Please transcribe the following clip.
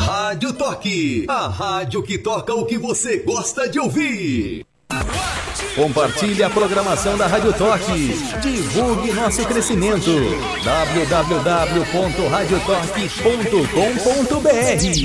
Rádio Toque, a rádio que toca o que você gosta de ouvir. Compartilhe a programação da Rádio Toque. Divulgue nosso crescimento. www.radiotoque.com.br